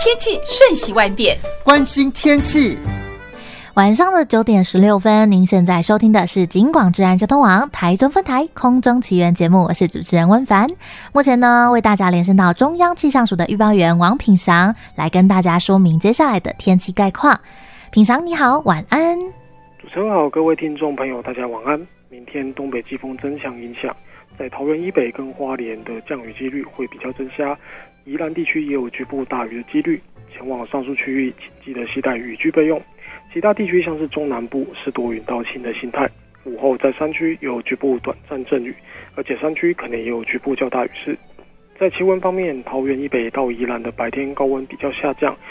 天气瞬息万变， 关心天气。 晚上的9点16分，您现在收听的是警广治安交通网台中分台空中奇缘节目，我是主持人温凡。目前呢，为大家连线到中央气象署的预报员王品祥，来跟大家说明接下来的天气概况。品祥你好，晚安。 主持人好，各位听众朋友大家晚安。明天东北季风增强影响，在桃园以北跟花莲的降雨几率会比较增加，宜兰地区也有局部大雨的几率，前往上述区域请记得携带雨具备用。其他地区像是中南部是多云到晴的形态，午后在山区有局部短暂阵雨，而且山区可能也有局部较大雨势。在气温方面，桃园以北到宜兰的白天高温比较下降，